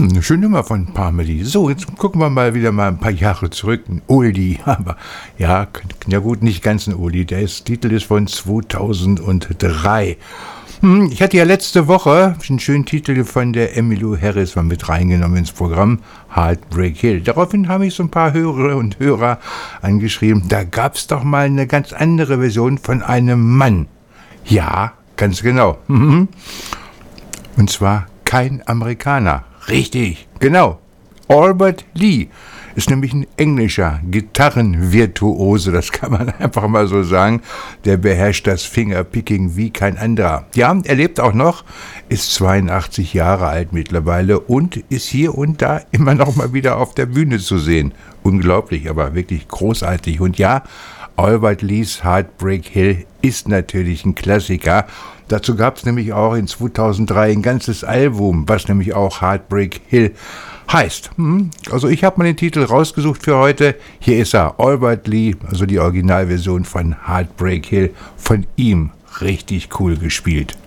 Eine schöne Nummer von Parmeli. So, jetzt gucken wir mal wieder mal ein paar Jahre zurück. Ein Oldie, aber ja gut, nicht ganz ein Oldie. Der Titel ist von 2003. Ich hatte ja letzte Woche einen schönen Titel von der Emmylou Harris mal mit reingenommen ins Programm, Heartbreak Hill. Daraufhin habe ich so ein paar Hörerinnen und Hörer angeschrieben, da gab es doch mal eine ganz andere Version von einem Mann. Ja, ganz genau. Und zwar kein Amerikaner. Richtig, genau. Albert Lee ist nämlich ein englischer Gitarrenvirtuose, das kann man einfach mal so sagen. Der beherrscht das Fingerpicking wie kein anderer. Ja, er lebt auch noch, ist 82 Jahre alt mittlerweile und ist hier und da immer noch mal wieder auf der Bühne zu sehen. Unglaublich, aber wirklich großartig. Und ja, Albert Lees Heartbreak Hill ist natürlich ein Klassiker. Dazu gab es nämlich auch in 2003 ein ganzes Album, was nämlich auch Heartbreak Hill heißt. Also ich habe mal den Titel rausgesucht für heute. Hier ist er, Albert Lee, also die Originalversion von Heartbreak Hill, von ihm richtig cool gespielt.